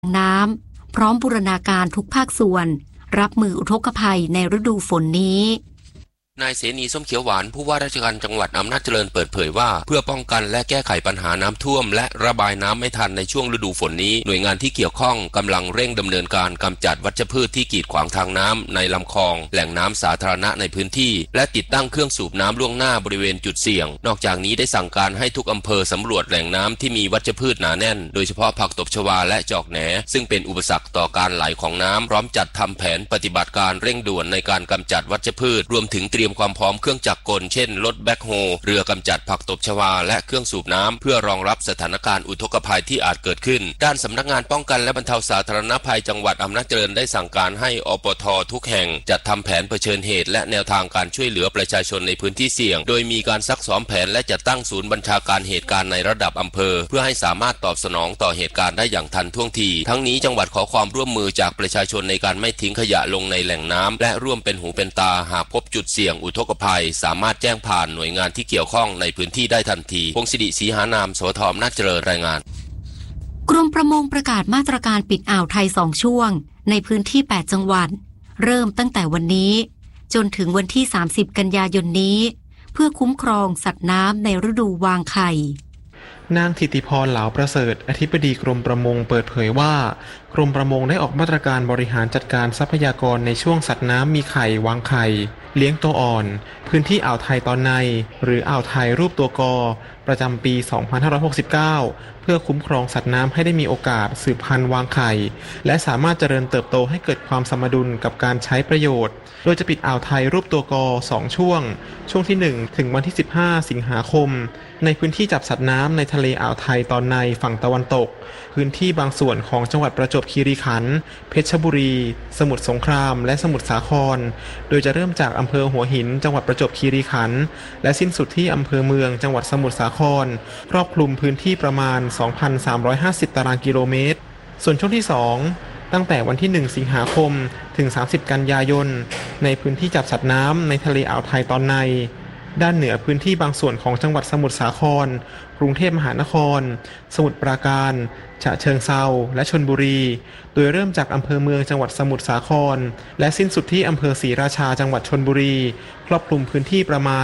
น้ำพร้อมบูรณาการทุกภาคส่วนรับมืออุทกภัยในฤดูฝนนี้นายเสนีส้มเขียวหวานผู้ว่าราชการจังหวัดอำนาจเจริญเปิดเผยว่าเพื่อป้องกันและแก้ไขปัญหาน้ำท่วมและระบายน้ำไม่ทันในช่วงฤดูฝนนี้หน่วยงานที่เกี่ยวข้องกำลังเร่งดำเนินการกำจัดวัชพืชที่กีดขวางทางน้ำในลำคลองแหล่งน้ำสาธารณะในพื้นที่และติดตั้งเครื่องสูบน้ำล่วงหน้าบริเวณจุดเสี่ยงนอกจากนี้ได้สั่งการให้ทุกอำเภอสำรวจแหล่งน้ำที่มีวัชพืชหนาแน่นโดยเฉพาะผักตบชวาและจอกแหนซึ่งเป็นอุปสรรคต่อการไหลของน้ำพร้อมจัดทำแผนปฏิบัติการเร่งด่วนในการกำจัดวัชพืชรวมถึงเตรียมความพร้อมเครื่องจักรกลเช่นรถแบ็คโฮเรือกำจัดผักตบชวาและเครื่องสูบน้ำเพื่อรองรับสถานการณ์อุทกภัยที่อาจเกิดขึ้นด้านสำนักงานป้องกันและบรรเทาสาธารณภัยจังหวัดอำนาจเจริญได้สั่งการให้อปท.ทุกแห่งจัดทำแผนเผชิญเหตุและแนวทางการช่วยเหลือประชาชนในพื้นที่เสี่ยงโดยมีการซักซ้อมแผนและจัดตั้งศูนย์บัญชาการเหตุการณ์ในระดับอำเภอเพื่อให้สามารถตอบสนองต่อเหตุการณ์ได้อย่างทันท่วงทีทั้งนี้จังหวัดขอความร่วมมือจากประชาชนในการไม่ทิ้งขยะลงในแหล่งน้ำและร่วมเป็นหูเป็นตาหากพบจุดเสี่ยงอุทกภัยสามารถแจ้งผ่านหน่วยงานที่เกี่ยวข้องในพื้นที่ได้ทันทีพงศิริศรีหานามสวทอำนาจเจริญรายงานกรมประมงประกาศมาตรการปิดอ่าวไทย2ช่วงในพื้นที่8จังหวัดเริ่มตั้งแต่วันนี้จนถึงวันที่30กันยายนนี้เพื่อคุ้มครองสัตว์น้ำในฤดูวางไข่นางธิติพรเหลาประเสริฐอธิบดีกรมประมงเปิดเผยว่ากรมประมงได้ออกมาตรการบริหารจัดการทรัพยากรในช่วงสัตว์น้ำมีไข่วางไข่เลี้ยงตัวอ่อนพื้นที่อ่าวไทยตอนในหรืออ่าวไทยรูปตัวกอประจำปี 2569 เพื่อคุ้มครองสัตว์น้ำให้ได้มีโอกาสสืบพันธุ์วางไข่และสามารถเจริญเติบโตให้เกิดความสมดุลกับการใช้ประโยชน์โดยจะปิดอ่าวไทยรูปตัวกอ2ช่วงที่1ถึงวันที่15สิงหาคมในพื้นที่จับสัตว์น้ำในทะเลอ่าวไทยตอนในฝั่งตะวันตกพื้นที่บางส่วนของจังหวัดประจวบคีรีขันธ์เพชรบุรีสมุทรสงครามและสมุทรสาครโดยจะเริ่มจากอำเภอหัวหินจังหวัดประจวบคีรีขันธ์และสิ้นสุดที่อำเภอเมืองจังหวัดสมุทรสาครครอบคลุมพื้นที่ประมาณ 2,350 ตารางกิโลเมตรส่วนช่วงที่2ตั้งแต่วันที่1สิงหาคมถึง30กันยายนในพื้นที่จับสัตว์น้ำในทะเลอ่าวไทยตอนในด้านเหนือพื้นที่บางส่วนของจังหวัดสมุทรสาครกรุงเทพมหานครสมุทรปราการฉะเชิงเทราและชลบุรีโดยเริ่มจากอำเภอเมืองจังหวัดสมุทรสาครและสิ้นสุดที่อำเภอศรีราชาจังหวัดชลบุรีครอบคลุมพื้นที่ประมาณ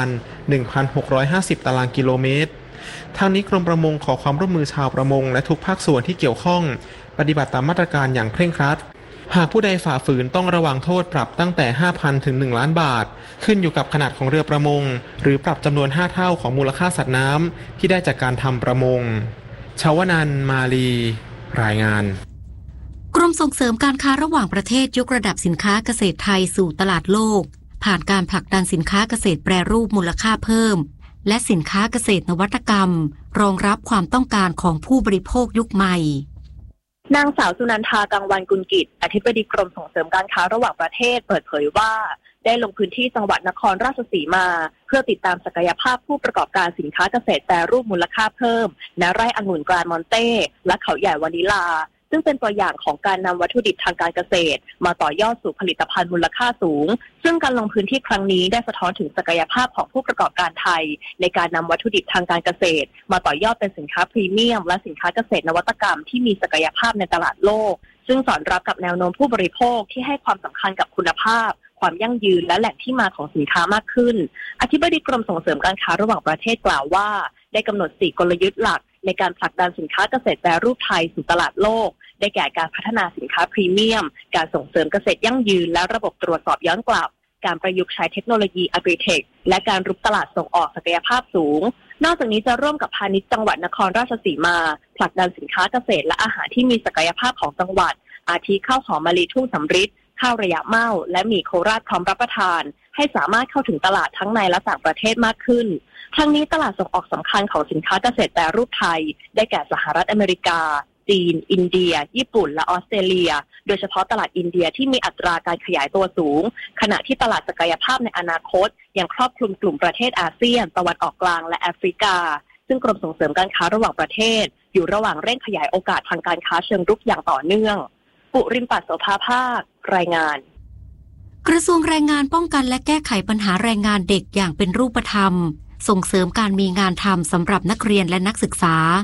1,650 ตารางกิโลเมตรทางนี้กรมประมงขอความร่วมมือชาวประมงและทุกภาคส่วนที่เกี่ยวข้องปฏิบัติตามมาตรการอย่างเคร่งครัดหากผู้ใดฝ่าฝืนต้องระวังโทษปรับตั้งแต่ 5,000 ถึง 1 ล้านบาทขึ้นอยู่กับขนาดของเรือประมงหรือปรับจำนวน5เท่าของมูลค่าสัตว์น้ำที่ได้จากการทำประมงชวนันท์มาลีรายงานกรมส่งเสริมการค้าระหว่างประเทศยกระดับสินค้าเกษตรไทยสู่ตลาดโลกผ่านการผลักดันสินค้าเกษตรแปรรูปมูลค่าเพิ่มและสินค้าเกษตรนวัตกรรมรองรับความต้องการของผู้บริโภคยุคใหม่นางสาวสุนันทากังวานกุลกิจอธิบดีกรมส่งเสริมการค้าระหว่างประเทศเปิดเผยว่าได้ลงพื้นที่จังหวัดนครราชสีมาเพื่อติดตามศักยภาพผู้ประกอบการสินค้าเกษตรแปรรูปมูลค่าเพิ่มณไร่องุ่นแกรนด์มอนเต้และเขาใหญ่วานิลาซึ่งเป็นตัวอย่างของการนำวัตถุดิบทางการเกษตรมาต่อยอดสู่ผลิตภัณฑ์มูลค่าสูงซึ่งการลงพื้นที่ครั้งนี้ได้สะท้อนถึงศักยภาพของผู้ประกอบการไทยในการนำวัตถุดิบทางการเกษตรมาต่อยอดเป็นสินค้าพรีเมียมและสินค้าเกษตรนวัตกรรมที่มีศักยภาพในตลาดโลกซึ่งสอดรับกับแนวโน้มผู้บริโภคที่ให้ความสำคัญกับคุณภาพความยั่งยืนและแหล่งที่มาของสินค้ามากขึ้นอธิบดีกรมส่งเสริมการค้าระหว่างประเทศกล่าวว่าได้กำหนด4กลยุทธ์หลักในการผลักดันสินค้าเกษตรแปรรูปไทยสู่ตลาดโลกได้แก่การพัฒนาสินค้าพรีเมียมการส่งเสริมเกษตรยั่งยืนและระบบตรวจสอบย้อนกลับการประยุกต์ใช้เทคโนโลยี Agritech และการรุกตลาดส่งออกศักยภาพสูงนอกจากนี้จะร่วมกับพาณิชย์จังหวัดนครราชสีมาผลักดันสินค้าเกษตรและอาหารที่มีศักยภาพของจังหวัดอาทิข้าวหอมมะลิทุ่งสำริดข้าวระยะเม่าและหมี่โคราชพร้อมรับประทานให้สามารถเข้าถึงตลาดทั้งในและต่างประเทศมากขึ้นทั้งนี้ตลาดส่งออกสำคัญของสินค้าเกษตรแปรรูปไทยได้แก่สหรัฐอเมริกาจีนอินเดียญี่ปุ่นและออสเตรเลียโดยเฉพาะตลาดอินเดียที่มีอัตราการขยายตัวสูงขณะที่ตลาดศักยภาพในอนาคตยังครอบคลุมกลุ่มประเทศอาเซียนตะวันออกกลางและแอฟริกาซึ่งกรมส่งเสริมการค้าระหว่างประเทศอยู่ระหว่างเร่งขยายโอกาสทางการค้าเชิงรุกอย่างต่อเนื่องปุริมปัสโสภาภาครายงานกระทรวงแรงงานป้องกันและแก้ไขปัญหาแรงงานเด็กอย่างเป็นรูปธรรมส่งเสริมการมีงานทำสำหรับนักเรียนและนักศึกษา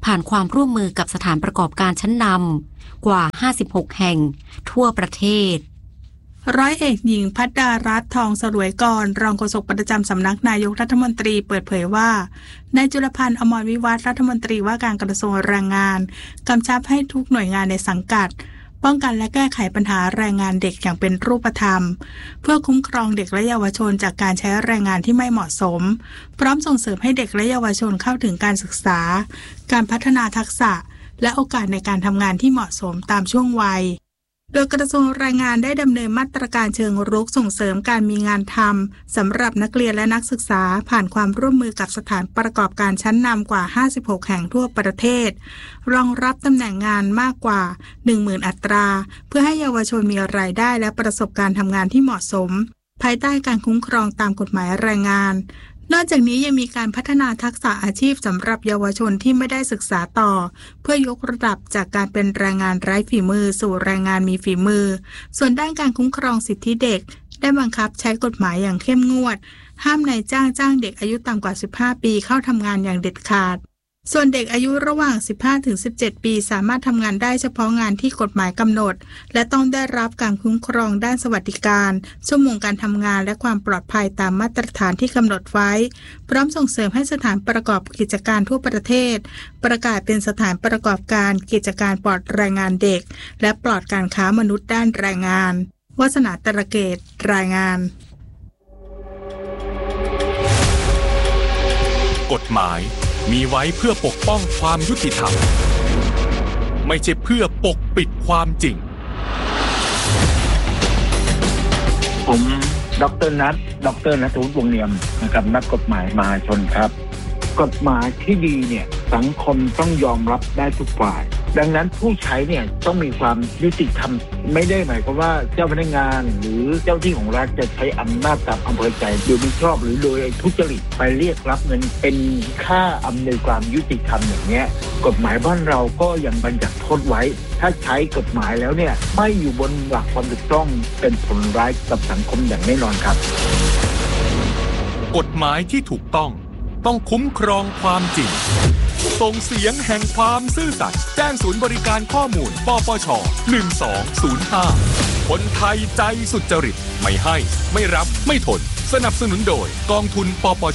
ผ่านความร่วมมือกับสถานประกอบการชั้นนำกว่า56แห่งทั่วประเทศร้อยเอกหญิงภัดดารัตน์ทองสรวยกรรองโฆษกประจำสำนักนายกรัฐมนตรีเปิดเผยว่านายจุลพันธ์อมรวิวัฒน์รัฐมนตรีว่าการกระทรวงแรงงานกำชับให้ทุกหน่วยงานในสังกัดป้องกันและแก้ไขปัญหาแรงงานเด็กอย่างเป็นรูปธรรมเพื่อคุ้มครองเด็กและเยาวชนจากการใช้แรงงานที่ไม่เหมาะสมพร้อมส่งเสริมให้เด็กและเยาวชนเข้าถึงการศึกษาการพัฒนาทักษะและโอกาสในการทำงานที่เหมาะสมตามช่วงวัยโดยกระทรวงแรงงานได้ดำเนินมาตรการเชิงรุกส่งเสริมการมีงานทำสำหรับนักเรียนและนักศึกษาผ่านความร่วมมือกับสถานประกอบการชั้นนำกว่า56แห่งทั่วประเทศรองรับตำแหน่งงานมากกว่า 10,000 อัตราเพื่อให้เยาวชนมีรายได้และประสบการณ์ทำงานที่เหมาะสมภายใต้การคุ้มครองตามกฎหมายแรงงานนอกจากนี้ยังมีการพัฒนาทักษะอาชีพสำหรับเยาวชนที่ไม่ได้ศึกษาต่อเพื่อยกระดับจากการเป็นแรงงานไร้ฝีมือสู่แรงงานมีฝีมือส่วนด้านการคุ้มครองสิทธิเด็กได้บังคับใช้กฎหมายอย่างเข้มงวดห้ามนายจ้างเด็กอายุต่ำกว่า15ปีเข้าทำงานอย่างเด็ดขาดส่วนเด็กอายุระหว่าง 15-17 ปีสามารถทำงานได้เฉพาะงานที่กฎหมายกำหนดและต้องได้รับการคุ้มครองด้านสวัสดิการชั่วโมงการทำงานและความปลอดภัยตามมาตรฐานที่กำหนดไว้พร้อมส่งเสริมให้สถานประกอบกิจการทั่วประเทศประกาศเป็นสถานประกอบการกิจการปลอดแรงงานเด็กและปลอดการค้ามนุษย์ด้านแรงงานวาสนาตระเกตรายงานกฎหมายมีไว้เพื่อปกป้องความยุติธรรมไม่ใช่เพื่อปกปิดความจริงผมดร.นัทวุฒิวงศ์เนียมนะครับนักกฎหมายมหาชนครับกฎหมายที่ดีเนี่ยสังคมต้องยอมรับได้ทุกฝ่ายดังนั้นผู้ใช้เนี่ยต้องมีความยุติธรรมไม่ได้หมายความว่าเจ้าพนักงานหรือเจ้าที่ของรัฐจะใช้อำนาจตามอำเภอใจโดยไม่ชอบหรือโดยทุจริตไปเรียกรับเงินเป็นค่าอำนวยความยุติธรรมอย่างเงี้ยกฎหมายบ้านเราก็ยังบัญญัติโทษไว้ถ้าใช้กฎหมายแล้วเนี่ยไม่อยู่บนหลักความถูกต้องเป็นผลร้ายกับสังคมอย่างแน่นอนครับกฎหมายที่ถูกต้องคุ้มครองความจริงส่งเสียงแห่งความซื่อสัตย์แจ้งศูนย์บริการข้อมูลปปช1205คนไทยใจสุจริตไม่ให้ไม่รับไม่ทนสนับสนุนโดยกองทุนปปช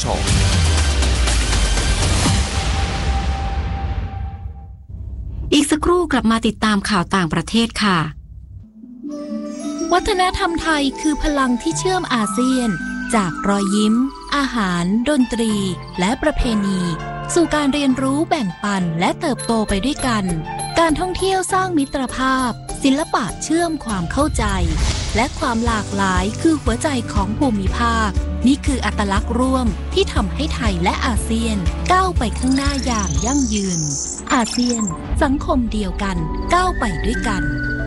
อีกสักครู่กลับมาติดตามข่าวต่างประเทศค่ะวัฒนธรรมไทยคือพลังที่เชื่อมอาเซียนจากรอยยิ้มอาหารดนตรีและประเพณีสู่การเรียนรู้แบ่งปันและเติบโตไปด้วยกันการท่องเที่ยวสร้างมิตรภาพศิลปะเชื่อมความเข้าใจและความหลากหลายคือหัวใจของภูมิภาคนี่คืออัตลักษณ์ร่วมที่ทำให้ไทยและอาเซียนก้าวไปข้างหน้าอย่างยั่งยืนอาเซียนสังคมเดียวกันก้าวไปด้วยกัน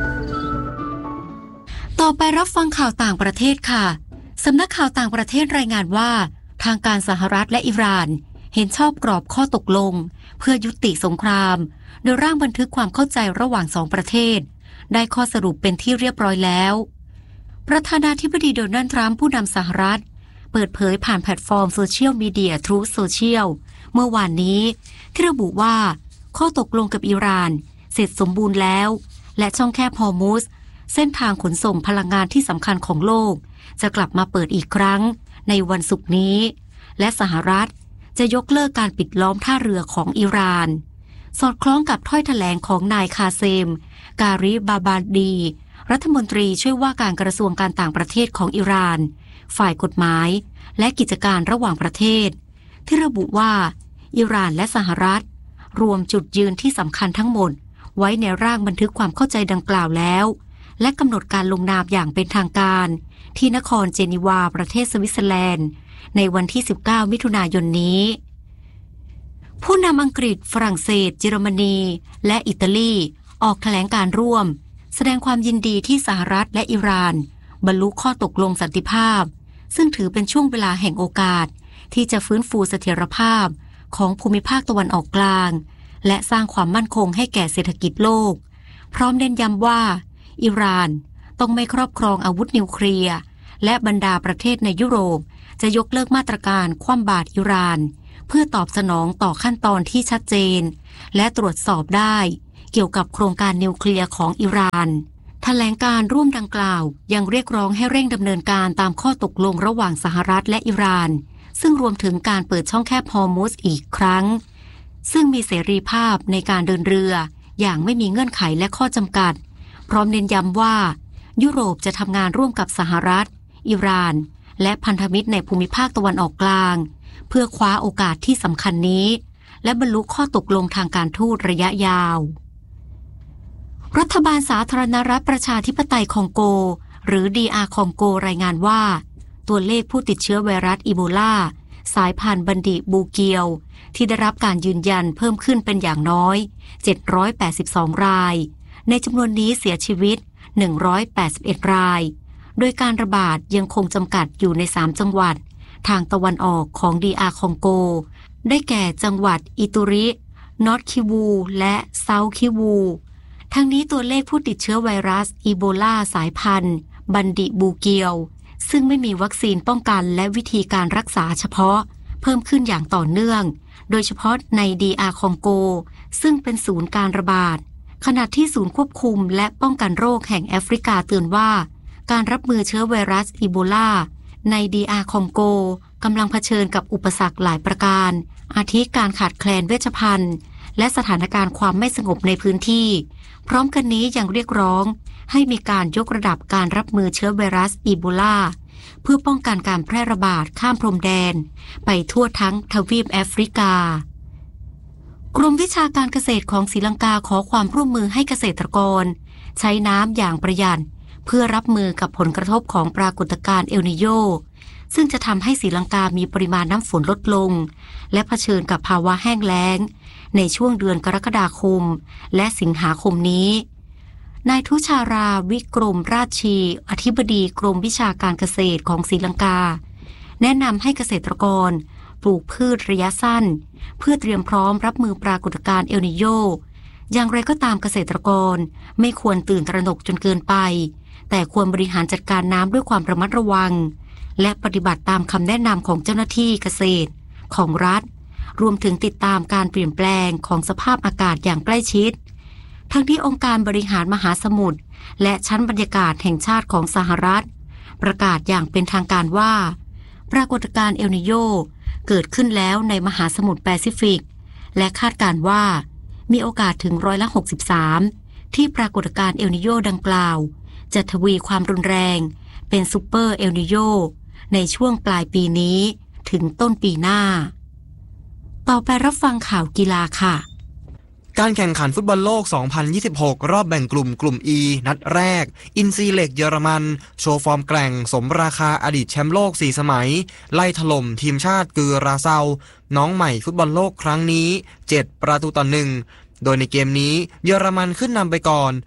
ต่อไปรับฟังข่าวต่างประเทศค่ะสำนักข่าวต่างประเทศรายงานว่าทางการสหรัฐและอิหร่านเห็นชอบกรอบข้อตกลงเพื่อยุติสงครามโดยร่างบันทึกความเข้าใจระหว่างสองประเทศได้ข้อสรุปเป็นที่เรียบร้อยแล้วประธานาธิบดีโดนัลด์ทรัมป์ผู้นำสหรัฐเปิดเผยผ่านแพลตฟอร์มโซเชียลมีเดีย Truth Social เมื่อวานนี้ที่ระบุว่าข้อตกลงกับอิหร่านเสร็จสมบูรณ์แล้วและช่องแคบฮอร์มุซเส้นทางขนส่งพลังงานที่สำคัญของโลกจะกลับมาเปิดอีกครั้งในวันศุกร์นี้และสหรัฐจะยกเลิกการปิดล้อมท่าเรือของอิหร่านสอดคล้องกับถ้อยแถลงของนายคาเซมการิบาบาดีรัฐมนตรีช่วยว่าการกระทรวงการต่างประเทศของอิหร่านฝ่ายกฎหมายและกิจการระหว่างประเทศที่ระบุว่าอิหร่านและสหรัฐรวมจุดยืนที่สำคัญทั้งหมดไว้ในร่างบันทึกความเข้าใจดังกล่าวแล้วและกำหนดการลงนามอย่างเป็นทางการที่นครเจนีวาประเทศสวิตเซอร์แลนด์ในวันที่19มิถุนายนนี้ผู้นำอังกฤษฝรั่งเศสเยอรมนีและอิตาลีออกแถลงการร่วมแสดงความยินดีที่สหรัฐและอิหร่านบรรลุข้อตกลงสันติภาพซึ่งถือเป็นช่วงเวลาแห่งโอกาสที่จะฟื้นฟูเสถียรภาพของภูมิภาคตะวันออกกลางและสร้างความมั่นคงให้แก่เศรษฐกิจโลกพร้อมเน้นย้ำว่าอิหร่านต้องไม่ครอบครองอาวุธนิวเคลียร์และบรรดาประเทศในยุโรปจะยกเลิกมาตรการคว่ำบาตรอิหร่านเพื่อตอบสนองต่อขั้นตอนที่ชัดเจนและตรวจสอบได้เกี่ยวกับโครงการนิวเคลียร์ของอิหร่านแถลงการร่วมดังกล่าวยังเรียกร้องให้เร่งดำเนินการตามข้อตกลงระหว่างสหรัฐและอิหร่านซึ่งรวมถึงการเปิดช่องแคบฮอร์มุซอีกครั้งซึ่งมีเสรีภาพในการเดินเรืออย่างไม่มีเงื่อนไขและข้อจำกัดพร้อมเน้นย้ำว่ายุโรปจะทำงานร่วมกับสหรัฐอิหร่านและพันธมิตรในภูมิภาคตะวันออกกลางเพื่อคว้าโอกาสที่สำคัญนี้และบรรลุข้อตกลงทางการทูตระยะยาวรัฐบาลสาธารณรัฐประชาธิปไตยคองโกหรือ DR คองโกรายงานว่าตัวเลขผู้ติดเชื้อไวรัสอีโบลาสายพันธุ์บันดิบูเกียวที่ได้รับการยืนยันเพิ่มขึ้นเป็นอย่างน้อย782รายในจำนวนนี้เสียชีวิต181รายโดยการระบาดยังคงจำกัดอยู่ใน3จังหวัดทางตะวันออกของ DR คองโกได้แก่จังหวัดอิตุรินอร์ทคิวูและเซาท์คิวูทั้งนี้ตัวเลขผู้ติดเชื้อไวรัสอีโบลาสายพันธุ์บันดิบูเกียวซึ่งไม่มีวัคซีนป้องกันและวิธีการรักษาเฉพาะเพิ่มขึ้นอย่างต่อเนื่องโดยเฉพาะใน DR คองโกซึ่งเป็นศูนย์การระบาดขณะที่ศูนย์ควบคุมและป้องกันโรคแห่งแอฟริกาเตือนว่าการรับมือเชื้อไวรัสอีโบลาใน DR คองโกกำลังเผชิญกับอุปสรรคหลายประการอาทิการขาดแคลนเวชภัณฑ์และสถานการณ์ความไม่สงบในพื้นที่พร้อมกันนี้ยังเรียกร้องให้มีการยกระดับการรับมือเชื้อไวรัสอีโบลาเพื่อป้องกันการแพร่ระบาดข้ามพรมแดนไปทั่วทั้งทวีปแอฟริกากรมวิชาการเกษตรของศรีลังกาขอความร่วมมือให้เกษตรกรใช้น้ำอย่างประหยัดเพื่อรับมือกับผลกระทบของปรากฏการณ์เอลนิโญซึ่งจะทำให้ศรีลังกามีปริมาณน้ำฝนลดลงและเผชิญกับภาวะแห้งแล้งในช่วงเดือนกรกฎาคมและสิงหาคมนี้นายทุชาราวิกรมราชชีอธิบดีกรมวิชาการเกษตรของศรีลังกาแนะนำให้เกษตรกรปลูกพืชระยะสั้นเพื่อเตรียมพร้อมรับมือปรากฏการณ์เอลนิโญอย่างไรก็ตามเกษตรกรไม่ควรตื่นตระหนกจนเกินไปแต่ควรบริหารจัดการน้ำด้วยความระมัดระวังและปฏิบัติตามคำแนะนำของเจ้าหน้าที่เกษตรของรัฐรวมถึงติดตามการเปลี่ยนแปลงของสภาพอากาศอย่างใกล้ชิดทั้งที่องค์การบริหารมหาสมุทรและชั้นบรรยากาศแห่งชาติของสหรัฐประกาศอย่างเป็นทางการว่าปรากฏการณ์เอลนิโญเกิดขึ้นแล้วในมหาสมุทรแปซิฟิกและคาดการณ์ว่ามีโอกาสถึง63%ที่ปรากฏการณ์เอลนิโญดังกล่าวจะทวีความรุนแรงเป็นซูเปอร์เอลนิโญในช่วงปลายปีนี้ถึงต้นปีหน้าต่อไปรับฟังข่าวกีฬาค่ะการแข่งขันฟุตบอลโลก 2026 รอบแบ่งกลุ่ม E นัดแรกอินซีเหล็กเยอรมันโชว์ฟอร์มแกร่งสมราคาอดีตแชมป์โลก4สมัยไล่ถล่มทีมชาติกือราเซาน้องใหม่ฟุตบอลโลกครั้งนี้7-1โดยในเกมนี้เยอรมันขึ้นนำไปก่อน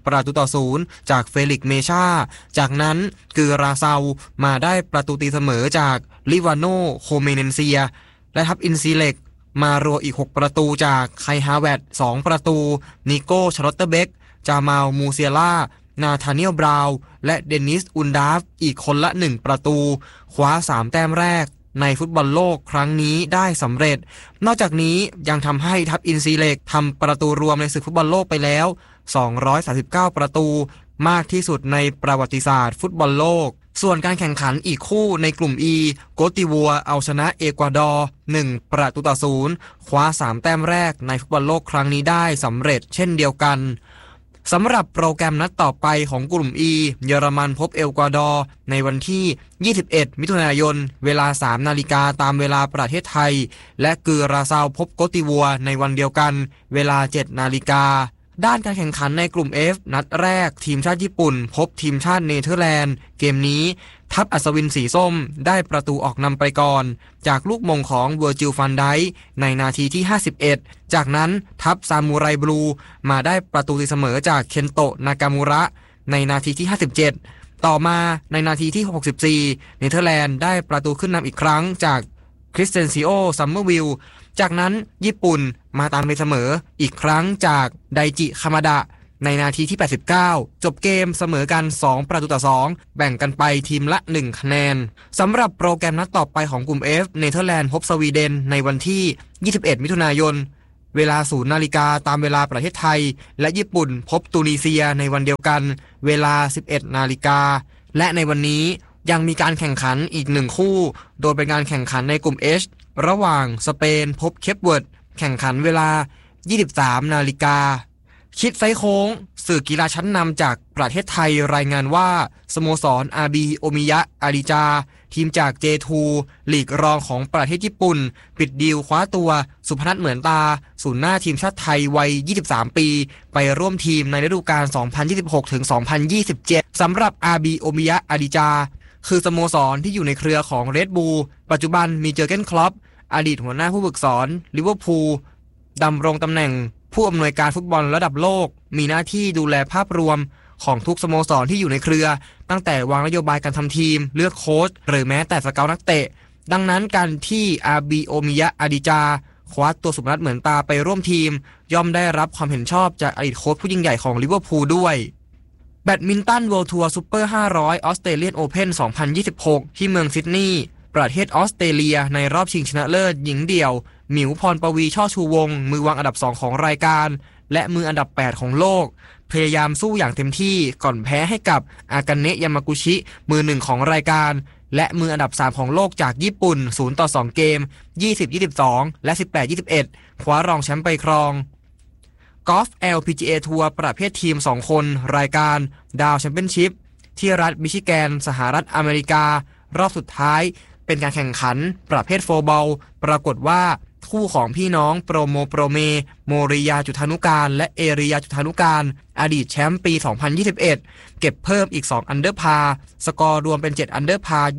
1-0จากเฟลิกซ์เมชาจากนั้นกือราเซามาได้ประตูตีเสมอจากลิวาโนโคเมเนนเซียและทัพอินซีเหล็กมารัวอีก6ประตูจากไคฮาแวต2ประตูนิโก้ชาร์ลอตเตอร์เบคจามาลมูเซียล่านาธาเนียลบราวน์และเดนิสอุนดาฟอีกคนละ1ประตูคว้า3แต้มแรกในฟุตบอลโลกครั้งนี้ได้สำเร็จนอกจากนี้ยังทำให้ทัพอินซีเหล็กทำประตูรวมในศึกฟุตบอลโลกไปแล้ว239ประตูมากที่สุดในประวัติศาสตร์ฟุตบอลโลกส่วนการแข่งขันอีกคู่ในกลุ่ม E โกติวัวเอาชนะเอกวาดอร์1-0คว้า3แต้มแรกในฟุตบอลโลกครั้งนี้ได้สำเร็จเช่นเดียวกันสำหรับโปรแกรมนัดต่อไปของกลุ่ม E เยอรมันพบเอกวาดอร์ในวันที่21มิถุนายนเวลา 3 นาฬิกาตามเวลาประเทศไทยและกือราเซาพบโกติวัวในวันเดียวกันเวลา 7 นาฬิกาด้านการแข่งขันในกลุ่ม F นัดแรกทีมชาติญี่ปุ่นพบทีมชาติเนเธอร์แลนด์เกมนี้ทัพอัศวินสีส้มได้ประตูออกนำไปก่อนจากลูกมงของเวอร์จิลฟันไดค์ในนาทีที่51จากนั้นทัพซามูไรบลูมาได้ประตูตีเสมอจากเคนโตะนากามูระในนาทีที่57ต่อมาในนาทีที่64เนเธอร์แลนด์ได้ประตูขึ้นนำอีกครั้งจากคริสเตนซิโอซัมเมอร์วิลจากนั้นญี่ปุ่นมาตามไปเสมออีกครั้งจากไดจิคามาดะในนาทีที่89จบเกมเสมอกัน2-2แบ่งกันไปทีมละ1คะแนนสำหรับโปรแกรมนัดต่อไปของกลุ่ม F เนเธอร์แลนด์พบสวีเดนในวันที่21มิถุนายนเวลา 0 นาฬิกาตามเวลาประเทศไทยและญี่ปุ่นพบตูนิเซียในวันเดียวกันเวลา 11 นาฬิกาและในวันนี้ยังมีการแข่งขันอีก1คู่โดยเป็นการแข่งขันในกลุ่ม H ระหว่างสเปนพบเคปเวิร์ดแข่งขันเวลา 23 นาฬิกาคิดไซโค้งสื่อกีฬาชั้นนำจากประเทศไทยรายงานว่าสโมสรอาบีโอมิยะอาริจาทีมจาก J2 ลีกรองของประเทศญี่ปุ่นปิดดีลคว้าตัวสุพนัทเหมือนตาศูนย์หน้าทีมชาติไทยวัย 23 ปีไปร่วมทีมในฤดูกาล 2026-2027 สำหรับอาบีโอมิยะอาริจาคือสโมสรที่อยู่ในเครือของ Red Bull ปัจจุบันมีเจอร์เก้นคล็อปอดีตหัวหน้าผู้ฝึกสอนลิเวอร์พูลดำรงตำแหน่งผู้อำนวยการฟุตบอลระดับโลกมีหน้าที่ดูแลภาพรวมของทุกสโมสรที่อยู่ในเครือตั้งแต่วางนโยบายการทำทีมเลือกโค้ชหรือแม้แต่สเกาต์นักเตะดังนั้นการที่อาบีโอมิยะอาดิจาคว้าตัวสุพนัทเหมือนตาไปร่วมทีมย่อมได้รับความเห็นชอบจากอดีตโค้ชผู้ยิ่งใหญ่ของลิเวอร์พูลด้วยแบดมินตัน World Tour Super 500 Australian Open 2026 ที่เมืองซิดนีย์ประเทศออสเตรเลียในรอบชิงชนะเลิศหญิงเดี่ยวหมิวพรปวีช่อชูวงศ์มือวางอันดับ2ของรายการและมืออันดับ8ของโลกพยายามสู้อย่างเต็มที่ก่อนแพ้ให้กับอากาเนะยามากุชิมือ1ของรายการและมืออันดับ3ของโลกจากญี่ปุ่น0-2เกม 20-22 และ 18-21 คว้ารองแชมป์ไปครองกอล์ฟ LPGA ทัวร์ประเภททีม2คนรายการดาวแชมเปี้ยนชิพที่รัฐมิชิแกนสหรัฐอเมริการอบสุดท้ายเป็นการแข่งขันประเภทโฟร์บอลปรากฏว่าคู่ของพี่น้องโปรเมโมริยาจุฑานุการและเอริยาจุฑานุการอดีตแชมป์ปี 2021 เก็บเพิ่มอีก2อันเดอร์พาร์สกอร์รวมเป็น7อันเดอร์พาร์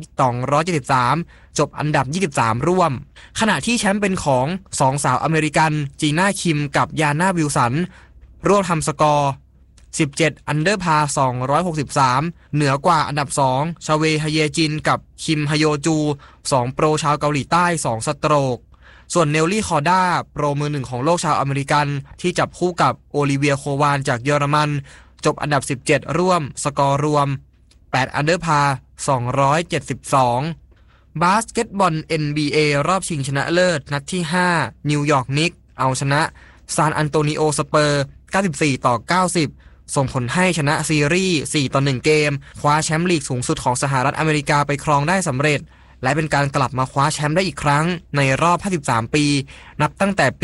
273จบอันดับ23ร่วมขณะที่แชมป์เป็นของ2สาวอเมริกันจีน่าคิมกับยาน่าวิลสันร่วมทำสกอร์17อันเดอร์พาร์263เหนือกว่าอันดับ2ชาเวฮเยจินกับคิมฮโยจู2โปรชาวเกาหลีใต้2สโตรกส่วนเนลลี่คอร์ด้าโปรมือ1ของโลกชาวอเมริกันที่จับคู่กับโอลิเวียโควานจากเยอรมันจบอันดับ17ร่วมสกอร์รวม8อันเดอร์พาร์272บาสเกตบอล NBA รอบชิงชนะเลิศนัดที่5นิวยอร์กนิกส์เอาชนะซานอันโตนิโอสเปอร์94-90ส่งผลให้ชนะซีรีส์4-1เกมคว้าแชมป์ลีกสูงสุดของสหรัฐอเมริกาไปครองได้สำเร็จและเป็นการกลับมาคว้าแชมป์ได้อีกครั้งในรอบ53ปีนับตั้งแต่ปี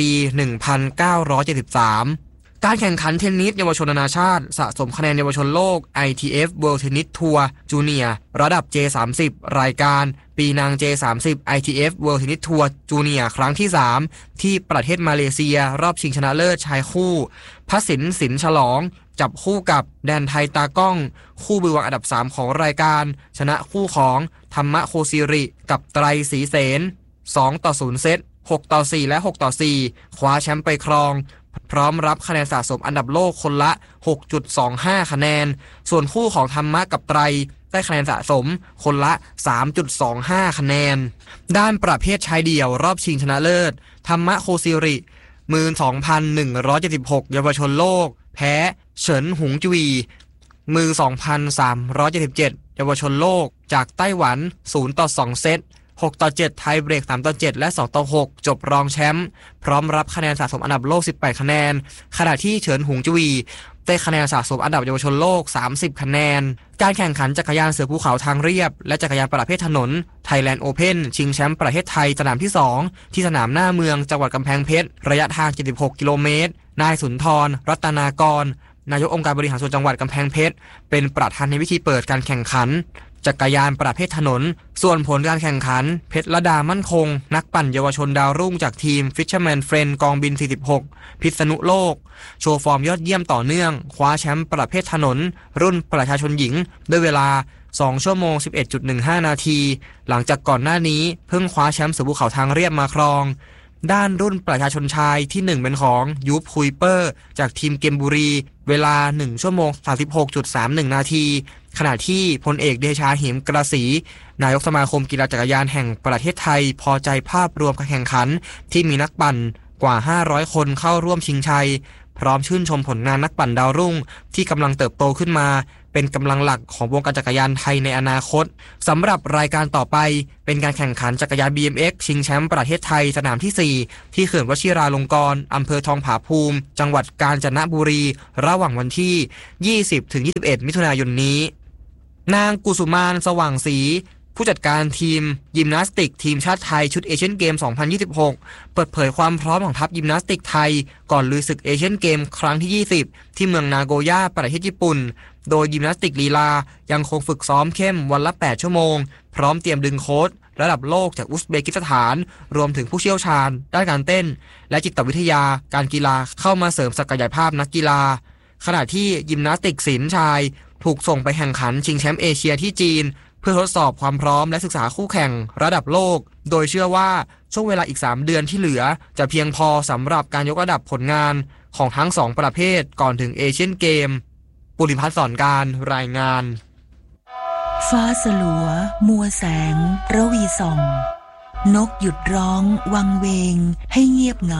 1973 การแข่งขันเทนนิสเยาวชนนานาชาติสะสมคะแนนเยาวชนโลก ITF World Tennis Tour Junior ระดับ J30 รายการปีนาง J30 ITF World Tennis Tour Junior ครั้งที่3ที่ประเทศมาเลเซียรอบชิงชนะเลิศชายคู่พสินสินฉลองจับคู่กับแดนไทยตากล้องคู่มือวางอันดับ3ของรายการชนะคู่ของธรรมะโคซิริกับไตรศรีเสน2-0เซต6-4และ6-4คว้าแชมป์ไปครองพร้อมรับคะแนนสะสมอันดับโลกคนละ 6.25 คะแนนส่วนคู่ของธรรมะกับไตรได้คะแนนสะสมคนละ 3.25 คะแนนด้านประเภทชายเดี่ยวรอบชิงชนะเลิศธรรมะโคซิริมือ 2,176 เยาวชนโลกแพ้เฉินหงจุยมือ 2,377 เยาวชนโลกจากไต้หวัน 0-2 เซต 6-7 ไทยเบรก 3-7 และ 2-6 จบรองแชมป์พร้อมรับคะแนนสะสมอันดับโลก18คะแนนขณะที่เฉินหงจุยได้คะแนนสะสมอันดับเยาวชนโลก30คะแนนการแข่งขันจักรยานเสือภูเขาทางเรียบและจักรยานประเภทถนน Thailand Open ชิงแชมป์ประเทศไทยสนามที่2ที่สนามหน้าเมืองจังหวัดกำแพงเพชรระยะทาง76กิโลเมตรนายสุนทรรัตนากรนายกองค์การบริหารส่วนจังหวัดกำแพงเพชรเป็นประธานในพิธีเปิดการแข่งขันจักรยานประเภทถนนส่วนผลการแข่งขันเพชรระดามั่นคงนักปั่นเยาวชนดาวรุ่งจากทีม Fisherman Friend กองบิน46พิษณุโลกโชว์ฟอร์มยอดเยี่ยมต่อเนื่องคว้าแชมป์ประเภทถนนรุ่นประชาชนหญิงด้วยเวลา2ชั่วโมง 11.15 นาทีหลังจากก่อนหน้านี้เพิ่งคว้าแชมป์เสือภูเขาทางเรียบมาครองด้านรุ่นประชาชนชายที่1เป็นของยูปคุยเปอร์จากทีมเกมบุรีเวลา1ชั่วโมง 36.31 นาทีขณะที่พลเอกเดชาหิมกระสีนายกสมาคมกีฬาจักรยานแห่งประเทศไทยพอใจภาพรวมการแข่งขันที่มีนักปั่นกว่า500คนเข้าร่วมชิงชัยพร้อมชื่นชมผลงานนักปั่นดาวรุ่งที่กำลังเติบโตขึ้นมาเป็นกำลังหลักของวงการจักรยานไทยในอนาคตสำหรับรายการต่อไปเป็นการแข่งขันจักรยาน BMX ชิงแชมป์ประเทศไทยสนามที่ 4 ที่เขื่อนวชิราลงกรณ์อำเภอทองผาภูมิจังหวัดกาญจนบุรีระหว่างวันที่ 20-21 มิถุนายนนี้นางกุสุมานสว่างศรีผู้จัดการทีมยิมนาสติกทีมชาติไทยชุดเอเชียนเกม 2026 เปิดเผยความพร้อมของทัพยิมนาสติกไทยก่อนลุยศึกเอเชียนเกมครั้งที่ 20 ที่เมืองนาโกย่าประเทศญี่ปุ่นโดยยิมนาสติกลีลายังคงฝึกซ้อมเข้มวันละ 8 ชั่วโมงพร้อมเตรียมดึงโค้ชระดับโลกจากอุซเบกิสถานรวมถึงผู้เชี่ยวชาญด้านการเต้นและจิตวิทยาการกีฬาเข้ามาเสริมศักยภาพนักกีฬาขณะที่ยิมนาสติกศิลป์ชายถูกส่งไปแข่งขันชิงแชมป์เอเชียที่จีนเพื่อทดสอบความพร้อมและศึกษาคู่แข่งระดับโลกโดยเชื่อว่าช่วงเวลาอีก3 เดือนที่เหลือจะเพียงพอสำหรับการยกระดับผลงานของทั้ง2ประเภทก่อนถึงเอเชียนเกมปุริพัฒน์สอนการรายงานฟ้าสลัวมัวแสงระวีส่องนกหยุดร้องวังเวงให้เงียบเหงา